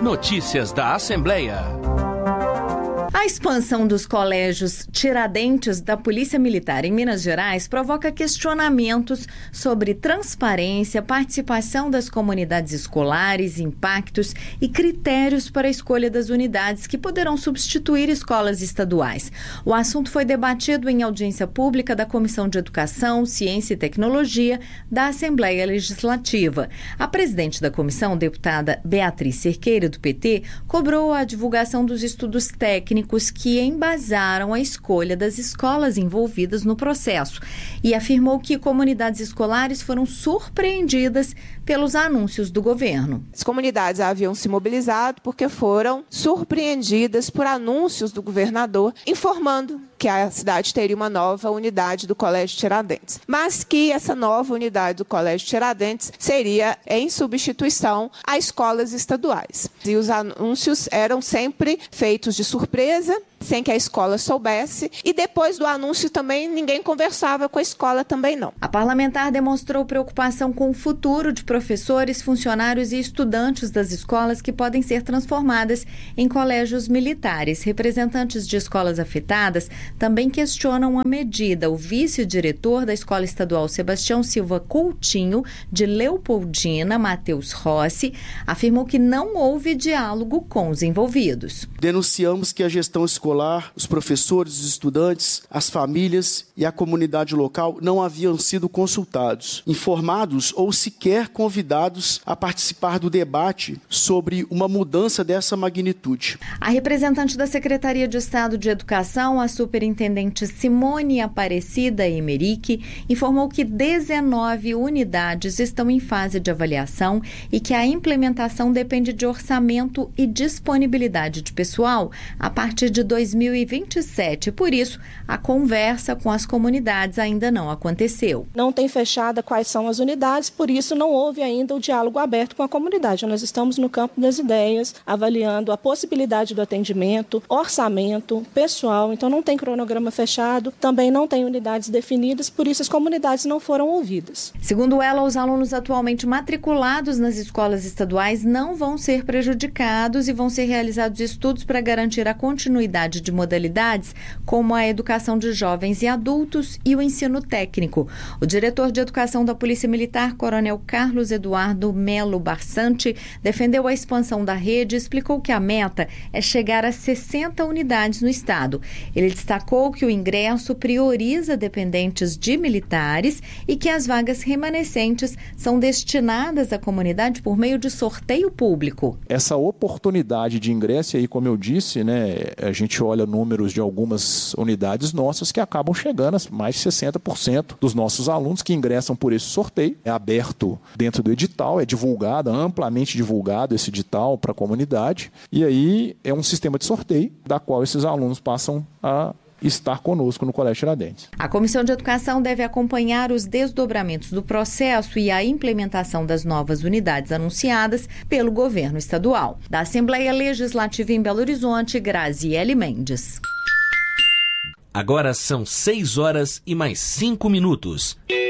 Notícias da Assembleia. A expansão dos colégios Tiradentes da Polícia Militar em Minas Gerais provoca questionamentos sobre transparência, participação das comunidades escolares, impactos e critérios para a escolha das unidades que poderão substituir escolas estaduais. O assunto foi debatido em audiência pública da Comissão de Educação, Ciência e Tecnologia da Assembleia Legislativa. A presidente da comissão, deputada Beatriz Cerqueira, do PT, cobrou a divulgação dos estudos técnicos que embasaram a escolha das escolas envolvidas no processo e afirmou que comunidades escolares foram surpreendidas pelos anúncios do governo. As comunidades haviam se mobilizado porque foram surpreendidas por anúncios do governador informando que a cidade teria uma nova unidade do Colégio Tiradentes, mas que essa nova unidade do Colégio Tiradentes seria em substituição a escolas estaduais. E os anúncios eram sempre feitos de surpresa, sem que a escola soubesse, e depois do anúncio também ninguém conversava com a escola também não. A parlamentar demonstrou preocupação com o futuro de professores, funcionários e estudantes das escolas que podem ser transformadas em colégios militares. Representantes de escolas afetadas também questionam a medida. O vice-diretor da Escola Estadual Sebastião Silva Coutinho, de Leopoldina, Matheus Rossi, afirmou que não houve diálogo com os envolvidos. Denunciamos que a gestão escolar, os professores, os estudantes, as famílias e a comunidade local não haviam sido consultados, informados ou sequer convidados a participar do debate sobre uma mudança dessa magnitude. A representante da Secretaria de Estado de Educação, a superintendente Simone Aparecida Emerick, informou que 19 unidades estão em fase de avaliação e que a implementação depende de orçamento e disponibilidade de pessoal a partir de 2027. Por isso, a conversa com as comunidades ainda não aconteceu. Não tem fechada quais são as unidades, por isso não houve ainda o diálogo aberto com a comunidade. Nós estamos no campo das ideias, avaliando a possibilidade do atendimento, orçamento, pessoal, então não tem cronograma fechado, também não tem unidades definidas, por isso as comunidades não foram ouvidas. Segundo ela, os alunos atualmente matriculados nas escolas estaduais não vão ser prejudicados e vão ser realizados estudos para garantir a continuidade de modalidades como a educação de jovens e adultos e o ensino técnico. O diretor de Educação da Polícia Militar, Coronel Carlos Eduardo Melo Barsante, defendeu a expansão da rede e explicou que a meta é chegar a 60 unidades no estado. Ele destacou que o ingresso prioriza dependentes de militares e que as vagas remanescentes são destinadas à comunidade por meio de sorteio público. Essa oportunidade de ingresso, aí, como eu disse, a gente olha números de algumas unidades nossas que acabam chegando a mais de 60% dos nossos alunos que ingressam por esse sorteio. É aberto dentro do edital, é divulgado, amplamente divulgado esse edital para a comunidade. E aí é um sistema de sorteio da qual esses alunos passam a estar conosco no Colégio Tiradentes. A Comissão de Educação deve acompanhar os desdobramentos do processo e a implementação das novas unidades anunciadas pelo governo estadual. Da Assembleia Legislativa em Belo Horizonte, Graziele Mendes. Agora são 6 horas e mais 5 minutos.